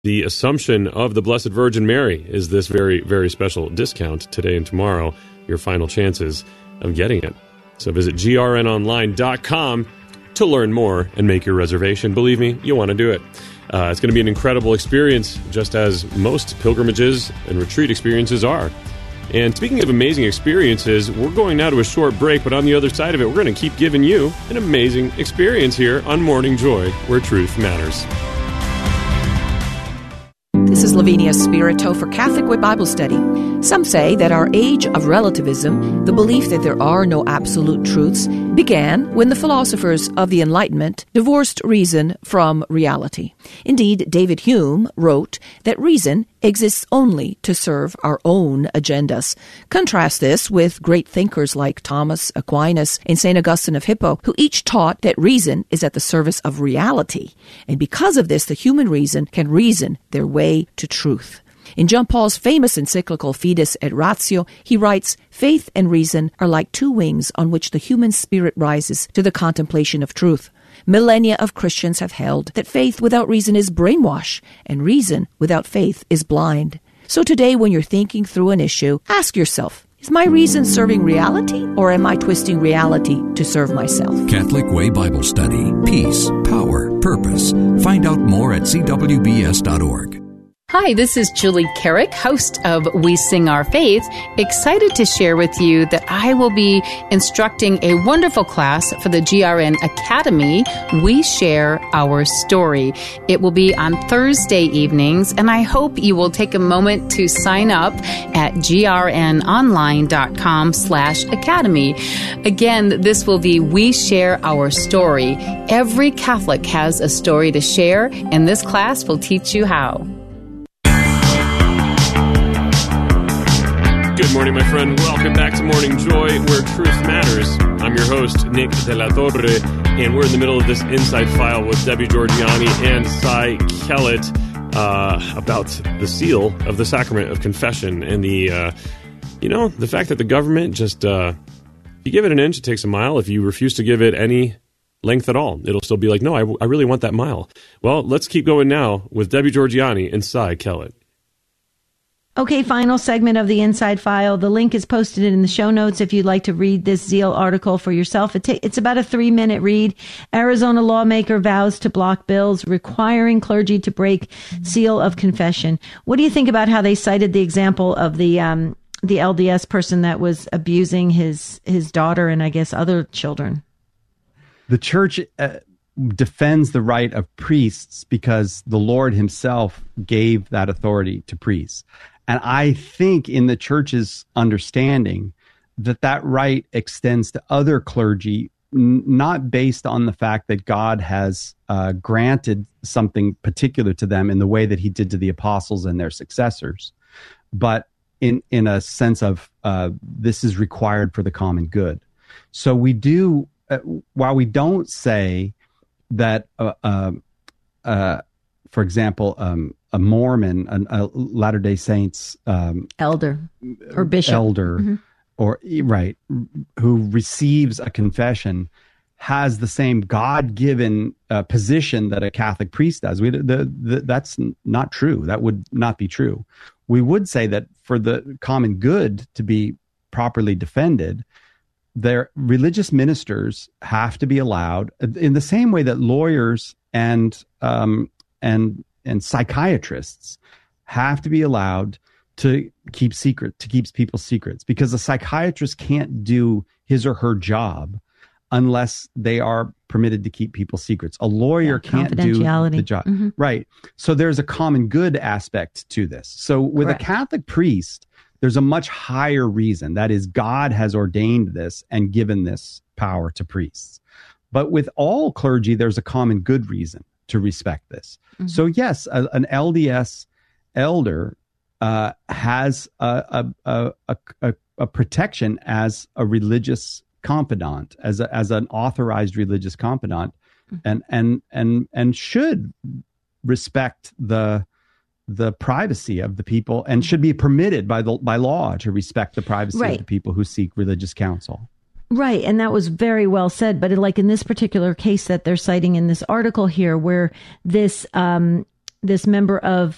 The Assumption of the Blessed Virgin Mary is this very, very special discount today and tomorrow. Your final chances of getting it. So visit grnonline.com to learn more and make your reservation. Believe me, you'll want to do it. It's going to be an incredible experience, just as most pilgrimages and retreat experiences are. And speaking of amazing experiences, we're going now to a short break, but on the other side of it, we're going to keep giving you an amazing experience here on Morning Joy, where truth matters. This is Lavinia Spirito for Catholic Way Bible Study. Some say that our age of relativism, the belief that there are no absolute truths, began when the philosophers of the Enlightenment divorced reason from reality. Indeed, David Hume wrote that reason exists only to serve our own agendas. Contrast this with great thinkers like Thomas Aquinas and St. Augustine of Hippo, who each taught that reason is at the service of reality. And because of this, the human reason can reason their way to truth. In John Paul's famous encyclical Fides et Ratio, he writes, "Faith and reason are like two wings on which the human spirit rises to the contemplation of truth. Millennia of Christians have held that faith without reason is brainwash, and reason without faith is blind. So today, when you're thinking through an issue, ask yourself, is my reason serving reality, or am I twisting reality to serve myself?" Catholic Way Bible Study. Peace, power, purpose. Find out more at cwbs.org. Hi, this is Julie Carrick, host of We Sing Our Faith, excited to share with you that I will be instructing a wonderful class for the GRN Academy, We Share Our Story. It will be on Thursday evenings, and I hope you will take a moment to sign up at grnonline.com/academy. Again, this will be We Share Our Story. Every Catholic has a story to share, and this class will teach you how. Good morning, my friend. Welcome back to Morning Joy, where truth matters. I'm your host, Nick De La Torre, and we're in the middle of this Inside File with Debbie Georgianni and Cy Kellett about the seal of the Sacrament of Confession and the fact that the government just, if you give it an inch, it takes a mile. If you refuse to give it any length at all, it'll still be like, no, I really want that mile. Well, let's keep going now with Debbie Georgianni and Cy Kellett. Okay, final segment of the Inside File. The link is posted in the show notes if you'd like to read this Zeal article for yourself. It's about a 3-minute read. Arizona lawmaker vows to block bills requiring clergy to break seal of confession. What do you think about how they cited the example of the LDS person that was abusing his daughter and I guess other children? The church defends the right of priests because the Lord himself gave that authority to priests. And I think in the church's understanding that right extends to other clergy, not based on the fact that God has granted something particular to them in the way that he did to the apostles and their successors, but in a sense of this is required for the common good. So we do, while we don't say that, for example, a Mormon, a Latter-day Saints elder or bishop, mm-hmm. or right, who receives a confession, has the same God-given position that a Catholic priest does. That's not true. That would not be true. We would say that for the common good to be properly defended, their religious ministers have to be allowed, in the same way that lawyers and psychiatrists have to be allowed to keep people's secrets, because a psychiatrist can't do his or her job unless they are permitted to keep people's secrets. A lawyer can't do the job. Mm-hmm. Right. So there's a common good aspect to this. So with Correct. A Catholic priest, there's a much higher reason. That is, God has ordained this and given this power to priests. But with all clergy, there's a common good reason to respect this. Mm-hmm. So yes, an LDS elder has a protection as a religious confidant, as an authorized religious confidant, mm-hmm. and should respect the privacy of the people, and should be permitted by law to respect the privacy right. of the people who seek religious counsel. Right. And that was very well said. But like in this particular case that they're citing in this article here, where this member of